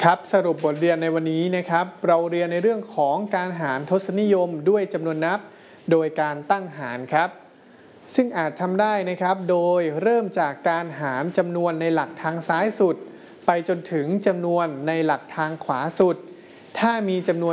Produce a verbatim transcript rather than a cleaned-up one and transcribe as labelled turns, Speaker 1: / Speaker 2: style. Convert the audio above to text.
Speaker 1: ครับสรุปบทเรียนในวันนี้นะครับเราเรียนในเรื่องของการหารทศนิยมด้วยจำนวนนับโดยการตั้งหารครับซึ่งอาจทำได้นะครับโดยเริ่มจากการหารจำนวนในหลักทางซ้ายสุดไปจนถึงจำนวนในหลักทางขวาสุดถ้ามีจำนวน